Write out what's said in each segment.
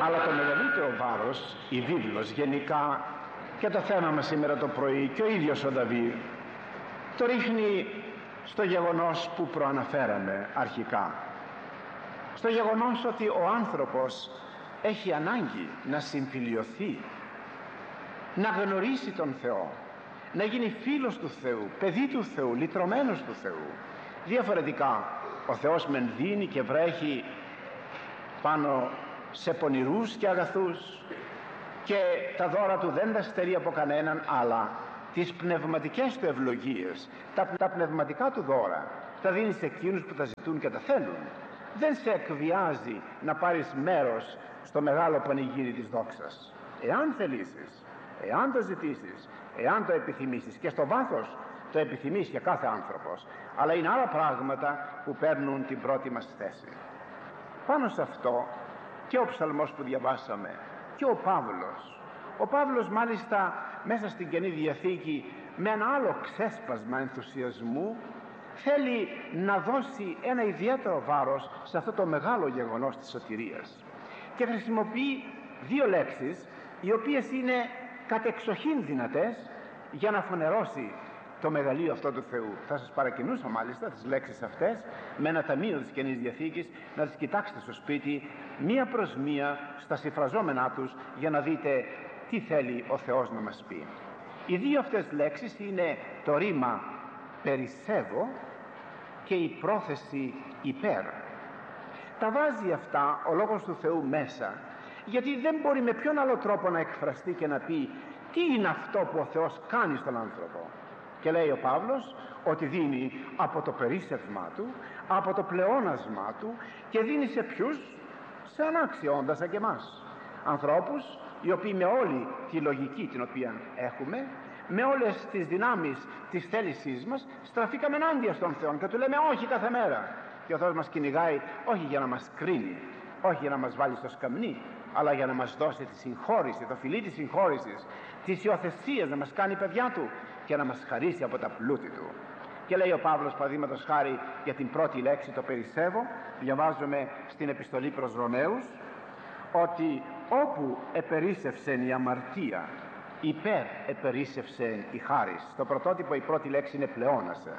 Αλλά το μεγαλύτερο βάρος, η βίβλος γενικά, και το θέμα μας σήμερα το πρωί και ο ίδιος ο Δαβίδ το ρίχνει στο γεγονός που προαναφέραμε αρχικά, στο γεγονός ότι ο άνθρωπος έχει ανάγκη να συμφιλιωθεί, να γνωρίσει τον Θεό, να γίνει φίλος του Θεού, παιδί του Θεού, λυτρωμένος του Θεού. Διαφορετικά ο Θεός μεν δίνει και βρέχει πάνω σε πονηρούς και αγαθούς και τα δώρα του δεν τα στερεί από κανέναν, αλλά τις πνευματικές του ευλογίες, τα πνευματικά του δώρα τα δίνει σε εκείνους που τα ζητούν και τα θέλουν. Δεν σε εκβιάζει να πάρεις μέρος στο μεγάλο πανηγύρι της δόξας. Εάν θελήσεις, εάν το ζητήσεις, εάν το επιθυμήσεις, και στο βάθος το επιθυμείς για κάθε άνθρωπος, αλλά είναι άλλα πράγματα που παίρνουν την πρώτη μας θέση. Πάνω σε αυτό και ο ψαλμός που διαβάσαμε και ο Παύλος μάλιστα μέσα στην Καινή Διαθήκη με ένα άλλο ξέσπασμα ενθουσιασμού θέλει να δώσει ένα ιδιαίτερο βάρος σε αυτό το μεγάλο γεγονός της σωτηρίας και χρησιμοποιεί δύο λέξεις οι οποίες είναι κατεξοχήν δυνατές για να φωνερώσει το μεγαλείο αυτό του Θεού. Θα σας παρακινούσα μάλιστα τις λέξεις αυτές με ένα ταμείο της Καινής Διαθήκης να τις κοιτάξετε στο σπίτι μία προς μία στα συμφραζόμενά τους για να δείτε τι θέλει ο Θεός να μας πει. Οι δύο αυτές λέξεις είναι το ρήμα περισσεύω και η πρόθεση υπέρ. Τα βάζει αυτά ο Λόγος του Θεού μέσα, γιατί δεν μπορεί με ποιον άλλο τρόπο να εκφραστεί και να πει τι είναι αυτό που ο Θεός κάνει στον άνθρωπο. Και λέει ο Παύλος ότι δίνει από το περίσσευμά του, από το πλεόνασμά του, και δίνει σε ποιους? Σε ανάξιοι σαν και εμάς, ανθρώπους οι οποίοι με όλη τη λογική την οποία έχουμε, με όλες τις δυνάμεις της θέλησής μας, στραφήκαμε ενάντια στον Θεό και του λέμε όχι κάθε μέρα. Και ο Θεός μας κυνηγάει όχι για να μας κρίνει, όχι για να μας βάλει στο σκαμνί, αλλά για να μας δώσει τη συγχώρηση, το φιλί της συγχώρησης, της υιοθεσίας, να μας κάνει παιδιά του και να μας χαρίσει από τα πλούτη του. Και λέει ο Παύλος, παραδείγματος χάρη, για την πρώτη λέξη, το περισσεύω, διαβάζουμε στην επιστολή προς Ρωμαίους ότι όπου επερίσσευσεν η αμαρτία, υπέρ επερίσσευσεν η χάρις. Στο πρωτότυπο η πρώτη λέξη είναι πλεόνασε.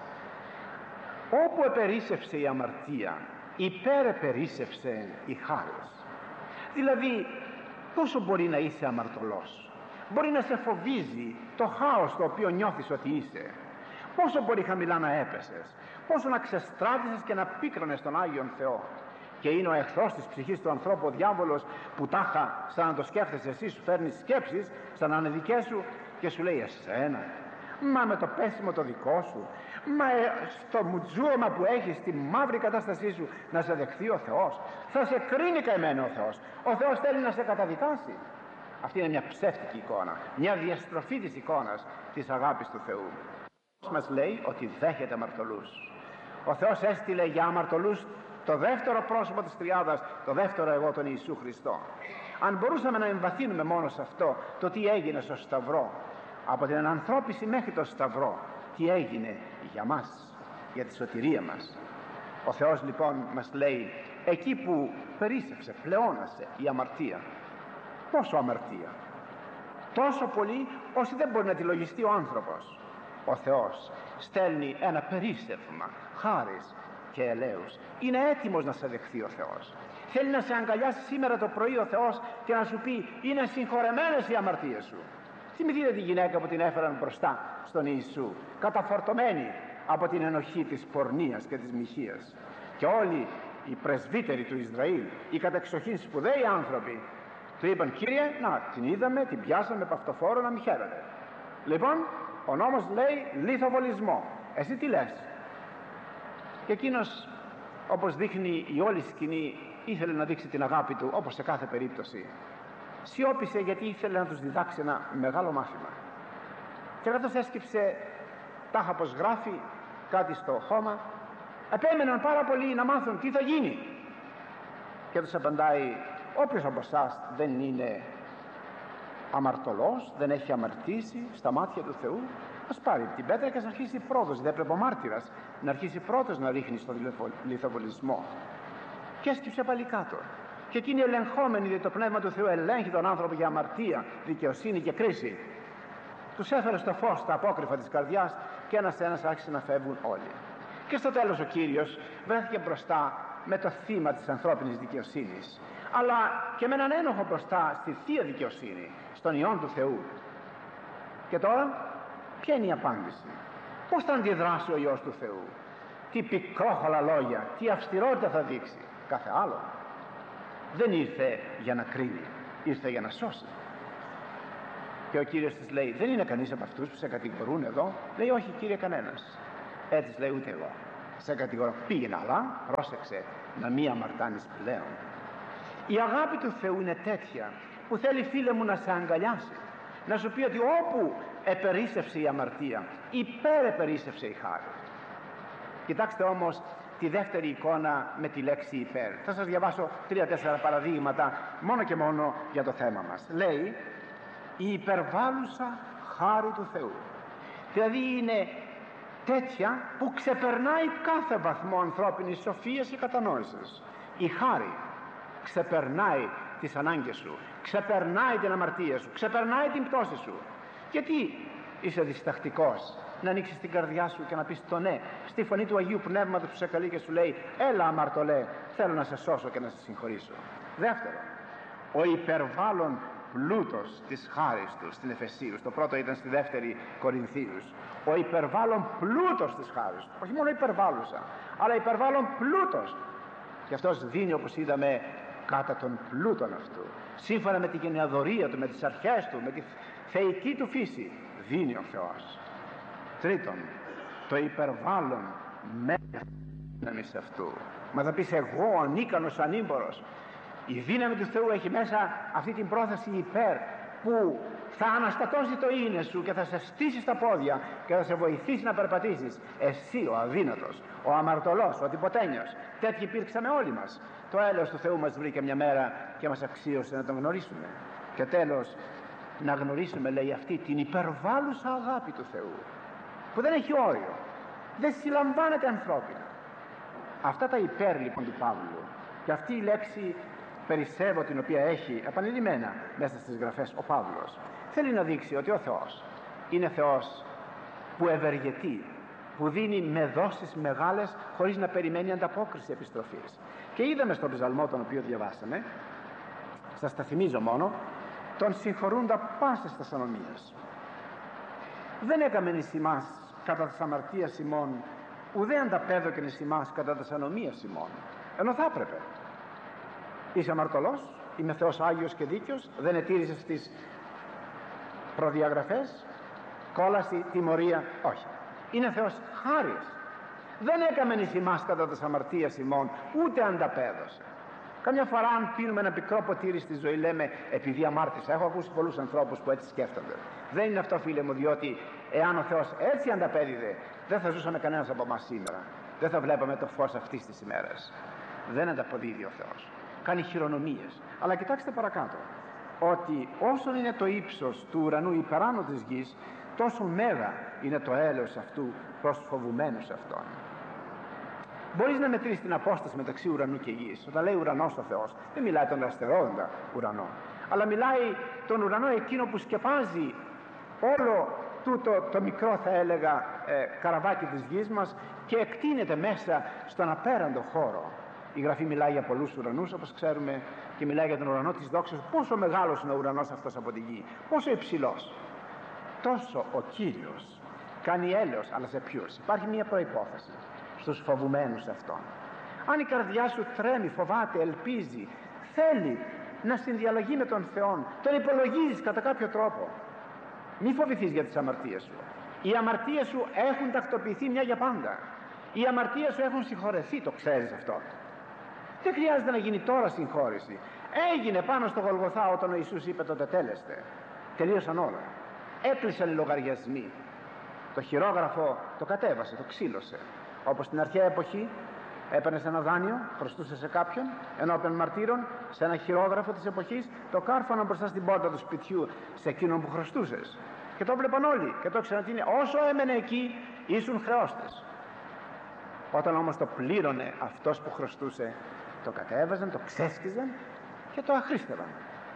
Όπου επερίσσευσε η αμαρτία, υπέρ επερίσσευσεν η χάρις. Δηλαδή, πόσο μπορεί να είσαι αμαρτωλός? Μπορεί να σε φοβίζει το χάος το οποίο νιώθεις ότι είσαι. Πόσο μπορεί χαμηλά να έπεσες, πόσο να ξεστράτησες και να πίκρωνες τον Άγιον Θεό. Και είναι ο εχθρός της ψυχής του ανθρώπου, ο διάβολος, που τάχα σαν να το σκέφτεσαι εσύ, σου φέρνει σκέψεις σαν να είναι δικές σου και σου λέει εσένα, μα με το πέσιμο το δικό σου, μα στο μουτζούωμα που έχεις, στη μαύρη κατάστασή σου, να σε δεχθεί ο Θεός? Θα σε κρίνει καημένο ο Θεός. Ο Θεός θέλει να σε καταδικάσει. Αυτή είναι μια ψεύτικη εικόνα, μια διαστροφή της εικόνας της αγάπης του Θεού. Μας λέει ότι δέχεται αμαρτωλούς. Ο Θεός έστειλε για αμαρτωλούς το δεύτερο πρόσωπο της τριάδας, το δεύτερο εγώ, τον Ιησού Χριστό. Αν μπορούσαμε να εμβαθύνουμε μόνο σε αυτό, το τι έγινε στο Σταυρό, από την ανανθρώπιση μέχρι το Σταυρό, τι έγινε για μας, για τη σωτηρία μας. Ο Θεός λοιπόν μας λέει, εκεί που περίσσευσε, πλεόνασε η αμαρτία. Πόσο αμαρτία? Τόσο πολύ όσο δεν μπορεί να τη λογιστεί ο άνθρωπος. Ο Θεός στέλνει ένα περίσσευμα χάρις και ελέους. Είναι έτοιμος να σε δεχθεί ο Θεός. Θέλει να σε αγκαλιάσει σήμερα το πρωί ο Θεός και να σου πει, είναι συγχωρεμένες οι αμαρτίες σου. Θυμηθείτε τη γυναίκα που την έφεραν μπροστά στον Ιησού, καταφορτωμένη από την ενοχή της πορνείας και της μοιχείας. Και όλοι οι πρεσβύτεροι του Ισραήλ, οι κατεξοχήν σπουδαίοι άνθρωποι, του είπαν, Κύριε, να την είδαμε, την πιάσαμε παυτοφόρο, να μη χαίρεται. Λοιπόν, ο νόμος λέει λιθοβολισμό. Εσύ τι λες? Και εκείνος, όπως δείχνει η όλη σκηνή, ήθελε να δείξει την αγάπη του, όπως σε κάθε περίπτωση. Σιώπησε γιατί ήθελε να τους διδάξει ένα μεγάλο μάθημα. Και καθώς έσκυψε τάχα πως γράφει κάτι στο χώμα, επέμεναν πάρα πολύ να μάθουν τι θα γίνει. Και τους απαντάει, όποιος από εσάς δεν είναι αμαρτωλός, δεν έχει αμαρτήσει στα μάτια του Θεού, ας πάρει την πέτρα και ας αρχίσει πρώτος. Δεν πρέπει ο μάρτυρας να αρχίσει πρώτος να ρίχνει στον λιθοβολισμό. Και έσκυψε πάλι κάτω και εκείνοι ελεγχόμενοι, διότι το Πνεύμα του Θεού ελέγχει τον άνθρωπο για αμαρτία, δικαιοσύνη και κρίση, τους έφερε στο φως στα απόκρυφα της καρδιάς και ένας-ένας άρχισε να φεύγουν όλοι. Και στο τέλος ο Κύριος βρέθηκε μπροστά με το θύμα της ανθρώπινης δικαιοσύνης, αλλά και με έναν ένοχο μπροστά στη Θεία Δικαιοσύνη, στον Υιόν του Θεού. Και τώρα ποια είναι η απάντηση? Πώς θα αντιδράσει ο Υιός του Θεού? Τι πικρόχολα λόγια, τι αυστηρότητα θα δείξει? Κάθε άλλο. Δεν ήρθε για να κρίνει, ήρθε για να σώσει. Και ο Κύριος της λέει, δεν είναι κανείς από αυτούς που σε κατηγορούν εδώ? Λέει, όχι Κύριε, κανένας. Έτσι λέει, ούτε εγώ σε κατηγορώ. Πήγαινε, αλλά πρόσεξε να μη αμαρτάνεις πλέον. Η αγάπη του Θεού είναι τέτοια που θέλει, φίλε μου, να σε αγκαλιάσει, να σου πει ότι όπου επερίσσευσε η αμαρτία, υπερεπερίσσευσε η χάρη. Κοιτάξτε όμως τη δεύτερη εικόνα με τη λέξη υπέρ. Θα σας διαβάσω 3-4 παραδείγματα μόνο και μόνο για το θέμα μας. Λέει, η υπερβάλλουσα χάρη του Θεού. Δηλαδή είναι τέτοια που ξεπερνάει κάθε βαθμό ανθρώπινης σοφίας και κατανόησης. Η χάρη ξεπερνάει τις ανάγκες σου, ξεπερνάει την αμαρτία σου, ξεπερνάει την πτώση σου. Γιατί είσαι διστακτικός να ανοίξεις την καρδιά σου και να πεις το ναι στη φωνή του Αγίου Πνεύματος που σε καλεί και σου λέει, έλα αμαρτωλέ, θέλω να σε σώσω και να σε συγχωρήσω? Δεύτερο, ο υπερβάλλον πλούτος της χάρης του στην Εφεσίους. Το πρώτο ήταν στη δεύτερη Κορινθίους. Ο υπερβάλλον πλούτος της χάρης του, όχι μόνο υπερβάλλουσα, αλλά υπερβάλλον πλούτος. Και αυτός δίνει, όπως είδαμε, κατά τον πλούτον αυτού, σύμφωνα με την γενεαδορία του, με τις αρχές του, με τη θεϊκή του φύση, δίνει ο Θεός. Τρίτον, το υπερβάλλον μέγεθος αυτού. Μα θα πεις, εγώ ανίκανος, ανήμπορος? Η δύναμη του Θεού έχει μέσα αυτή την πρόθεση υπέρ, που θα αναστατώσει το είναι σου και θα σε στήσει στα πόδια και θα σε βοηθήσει να περπατήσεις. Εσύ ο αδύνατος, ο αμαρτωλός, ο τυποτένιος. Τέτοιοι υπήρξαμε όλοι μας. Το έλεος του Θεού μας βρήκε μια μέρα και μας αξίωσε να τον γνωρίσουμε. Και τέλος, να γνωρίσουμε, λέει, αυτή την υπερβάλλουσα αγάπη του Θεού, που δεν έχει όριο, δεν συλλαμβάνεται ανθρώπινα. Αυτά τα υπέρ λοιπόν του Παύλου, και αυτή η λέξη περισσεύω, την οποία έχει επανειλημμένα μέσα στις γραφές ο Παύλος, θέλει να δείξει ότι ο Θεός είναι Θεός που ευεργετεί, που δίνει με δόσεις μεγάλες χωρίς να περιμένει ανταπόκριση επιστροφής. Και είδαμε στον ψαλμό τον οποίο διαβάσαμε, σας τα θυμίζω μόνο, τον συγχωρούντα πάσες τας ανομίας. Δεν έκαμεν εις ημάς κατά τας αμαρτίας ημών, ουδέ ανταπέδοκεν εις ημάς κατά τας ανομίας ημών. Ενώ θα έπρεπε. Είσαι αμαρτωλός, είμαι Θεός Άγιος και δίκαιος, δεν ετήρησες τις προδιαγραφές, κόλαση, τιμωρία, όχι. Είναι Θεός χάρις. Δεν έκαμεν εις ημάς κατά τας αμαρτίας ημών, ούτε ανταπέδωσε. Καμιά φορά, αν πίνουμε ένα πικρό ποτήρι στη ζωή, λέμε επειδή αμάρτησα. Έχω ακούσει πολλούς ανθρώπους που έτσι σκέφτονται. Δεν είναι αυτό, φίλε μου, διότι εάν ο Θεός έτσι ανταπέδιδε, δεν θα ζούσαμε κανένας από εμάς σήμερα. Δεν θα βλέπαμε το φως αυτής της ημέρας. Δεν ανταποδίδει ο Θεός. Κάνει χειρονομίες. Αλλά κοιτάξτε παρακάτω, ότι όσο είναι το ύψος του ουρανού υπεράνω της γης, τόσο μέγα είναι το έλεος αυτού προς τους φοβουμένους αυτόν. Μπορείς να μετρήσεις την απόσταση μεταξύ ουρανού και γης. Όταν λέει ουρανός ο Θεός, δεν μιλάει τον αστερόντα ουρανό, αλλά μιλάει τον ουρανό εκείνο που σκεπάζει όλο τούτο το μικρό, θα έλεγα, καραβάκι της γης μας και εκτείνεται μέσα στον απέραντο χώρο. Η Γραφή μιλάει για πολλούς ουρανούς, όπως ξέρουμε, και μιλάει για τον ουρανό της δόξας. Πόσο μεγάλος είναι ο ουρανός αυτός από τη γη, πόσο υψηλός. Τόσο ο Κύριος κάνει έλεος, αλλά σε ποιους? Υπάρχει μια προϋπόθεση: στους φοβουμένους αυτών. Αν η καρδιά σου τρέμει, φοβάται, ελπίζει, θέλει να συνδιαλογεί με τον Θεό, τον υπολογίζεις κατά κάποιο τρόπο, μη φοβηθείς για τις αμαρτίες σου. Οι αμαρτίες σου έχουν τακτοποιηθεί μια για πάντα. Οι αμαρτίες σου έχουν συγχωρεθεί, το ξέρεις αυτό. Δεν χρειάζεται να γίνει τώρα συγχώρηση. Έγινε πάνω στο Γολγοθά όταν ο Ιησούς είπε το τετέλεστε. Τελείωσαν όλα. Έκλεισαν οι λογαριασμοί. Το χειρόγραφο το κατέβασε, το ξύλωσε. Όπως στην αρχαία εποχή έπαιρνες ένα δάνειο, χρωστούσε σε κάποιον ενώπιον μαρτύρων, σε ένα χειρόγραφο της εποχής, το κάρφωναν μπροστά στην πόρτα του σπιτιού σε εκείνον που χρωστούσες. Και το βλέπαν όλοι και το ήξεραν ότι είναι όσο έμενε εκεί ήσουν χρεώστες. Όταν όμως το πλήρωνε αυτός που χρωστούσε, το κατέβαζαν, το ξέσκιζαν και το αχρίστευαν.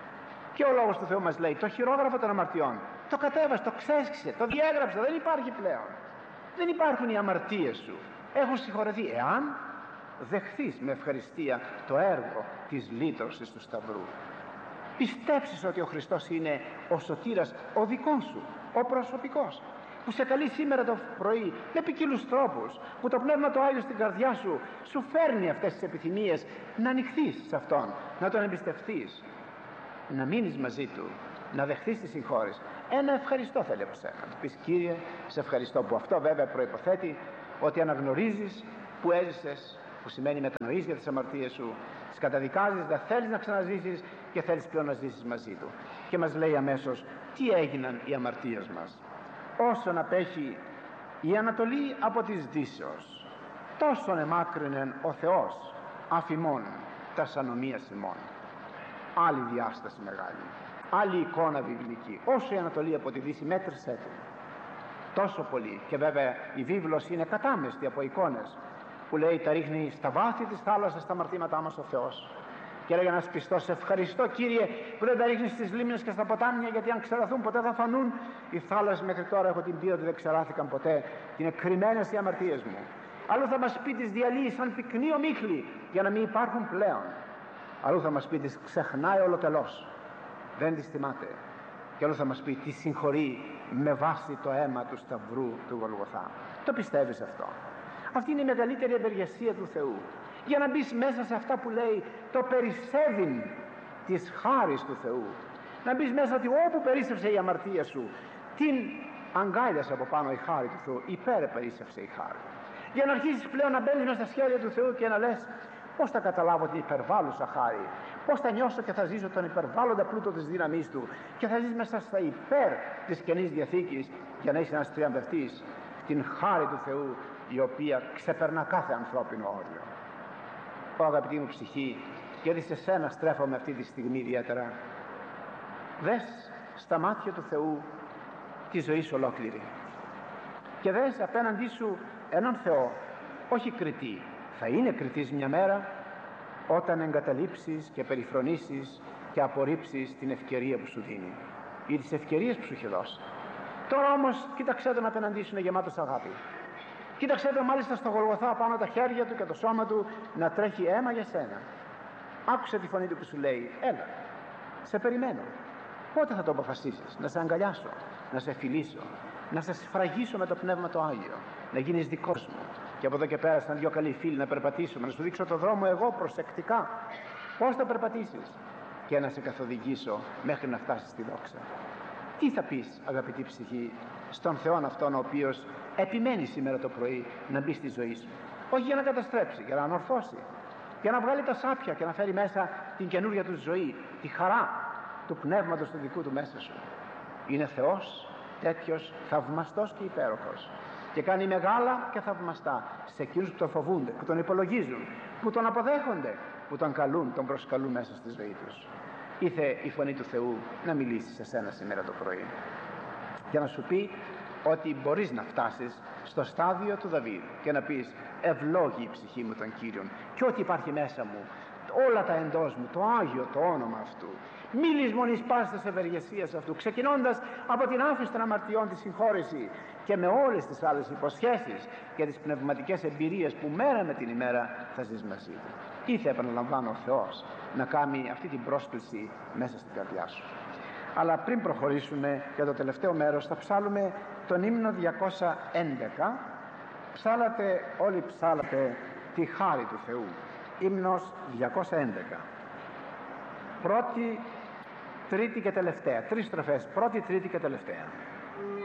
Και ο Λόγος του Θεού μας λέει, το χειρόγραφο των αμαρτιών το κατέβασε, το ξέσχισε, το διέγραψε, δεν υπάρχει πλέον. Δεν υπάρχουν οι αμαρτίες σου, έχουν συγχωρεθεί εάν δεχθείς με ευχαριστία το έργο της λύτρωσης του Σταυρού. Πιστέψεις ότι ο Χριστός είναι ο σωτήρας, ο δικός σου, ο προσωπικός, που σε καλεί σήμερα το πρωί με ποικίλους τρόπους, που το Πνεύμα το Άγιο στην καρδιά σου σου φέρνει αυτές τις επιθυμίες, να ανοιχθείς σε Αυτόν, να Τον εμπιστευτείς, να μείνεις μαζί Του, να δεχθείς τη συγχώρεση. Ένα ευχαριστώ θέλει από σένα. Να του πεις, Κύριε, σε ευχαριστώ, που αυτό βέβαια προϋποθέτει ότι αναγνωρίζεις που έζησες, που σημαίνει μετανοείς για τις αμαρτίες σου, τις καταδικάζεις, δεν θέλεις να ξαναζήσεις και θέλεις πλέον να ζήσεις μαζί Του. Και μας λέει αμέσως τι έγιναν οι αμαρτίες μας. Όσον απέχει η Ανατολή από της Δύσεως, τόσον εμάκρυνεν ο Θεός αφημών τας ανομίας ημών. Άλλη διάσταση μεγάλη, άλλη εικόνα βιβλική. Όσο η Ανατολή από τη Δύση, μέτρησέ του. Τόσο πολύ. Και βέβαια η βίβλος είναι κατάμεστη από εικόνες, που λέει τα ρίχνει στα βάθη της θάλασσας τα αμαρτήματά μας ο Θεός. Και έλεγε ένας πιστός, σε ευχαριστώ Κύριε που δεν τα ρίχνεις στις λίμνες και στα ποτάμια, γιατί αν ξεραθούν ποτέ θα φανούν. Οι θάλασσες μέχρι τώρα έχω την πείρα ότι δεν ξεράθηκαν ποτέ και είναι κρυμμένες οι αμαρτίες μου. Αλλού θα μας πει τις διαλύει σαν πυκνή ομίχλη για να μην υπάρχουν πλέον. Αλλού θα μας πει τις ξεχνάει ολοτελώς, δεν τις θυμάται. Και αλλού θα μας πει τι συγχωρεί με βάση το αίμα του Σταυρού του Γολγοθά. Το πιστεύεις αυτό? Αυτή είναι η μεγαλύτερη ευεργεσία του Θεού. Για να μπεις μέσα σε αυτά που λέει το περισσεύειν της χάρης του Θεού, να μπεις μέσα ότι όπου περίσσευσε η αμαρτία σου, την αγκάλιασε από πάνω η χάρη του Θεού, υπερπερίσσευσε η χάρη. Για να αρχίσεις πλέον να μπαίνεις μέσα στα σχέδια του Θεού και να λες, πώς θα καταλάβω την υπερβάλλουσα χάρη, πώς θα νιώσω και θα ζήσω τον υπερβάλλοντα πλούτο της δύναμής του και θα ζεις μέσα στα υπέρ της Καινής Διαθήκης, για να είσαι ένας τριαμβευτής την χάρη του Θεού, η οποία ξεπερνά κάθε ανθρώπινο όριο. Αγαπητή μου ψυχή, γιατί σε σένα στρέφομαι αυτή τη στιγμή ιδιαίτερα, δες στα μάτια του Θεού τη ζωή σου ολόκληρη και δες απέναντί σου έναν Θεό, όχι κριτή. Θα είναι κριτής μια μέρα όταν εγκαταλείψεις και περιφρονήσεις και απορρίψεις την ευκαιρία που σου δίνει ή τις ευκαιρίες που σου έχει δώσει. Τώρα όμως κοίταξέ τον απέναντί σου, είναι γεμάτος αγάπη. Κοίταξέ τον μάλιστα στο Γολγοθά πάνω τα χέρια του και το σώμα του να τρέχει αίμα για σένα. Άκουσε τη φωνή του που σου λέει, έλα, σε περιμένω. Πότε θα το αποφασίσεις? Να σε αγκαλιάσω, να σε φιλήσω, να σε σφραγίσω με το Πνεύμα το Άγιο, να γίνεις δικός μου. Και από εδώ και πέρα, σαν δυο καλοί φίλοι, να περπατήσουμε, να σου δείξω το δρόμο εγώ προσεκτικά. Πώς θα περπατήσεις και να σε καθοδηγήσω μέχρι να φτάσεις στη δόξα. Τι θα πεις, αγαπητή ψυχή, στον Θεόν αυτόν ο οποίος επιμένει σήμερα το πρωί να μπει στη ζωή σου? Όχι για να καταστρέψει, για να ανορθώσει, για να βγάλει τα σάπια και να φέρει μέσα την καινούργια του ζωή, τη χαρά του πνεύματος του δικού του μέσα σου. Είναι Θεός τέτοιος θαυμαστός και υπέροχος και κάνει μεγάλα και θαυμαστά σε εκείνους που τον φοβούνται, που τον υπολογίζουν, που τον αποδέχονται, που τον καλούν, τον προσκαλούν μέσα στη ζωή τους. Ήθε η φωνή του Θεού να μιλήσει σε σένα σήμερα το πρωί και να σου πει ότι μπορείς να φτάσεις στο στάδιο του Δαβίδ και να πεις, ευλόγη η ψυχή μου τον Κύριον και ό,τι υπάρχει μέσα μου, όλα τα εντός μου, το Άγιο το όνομα αυτού. Μη λησμονείς πάσης της ευεργεσίας αυτού, ξεκινώντας από την άφηση των αμαρτιών, τη συγχώρεση και με όλες τις άλλες υποσχέσεις και τις πνευματικές εμπειρίες που μέρα με την ημέρα θα ζεις μαζί του. Ήθε, επαναλαμβάνω, ο Θεός να κάνει αυτή την πρόσκληση μέσα στην καρδιά σου. Αλλά πριν προχωρήσουμε για το τελευταίο μέρος, θα ψάλουμε τον ύμνο 211. Όλοι ψάλατε τη χάρη του Θεού. Ύμνος 211. Πρώτη, τρίτη και τελευταία. 3 στροφές. Πρώτη, τρίτη και τελευταία.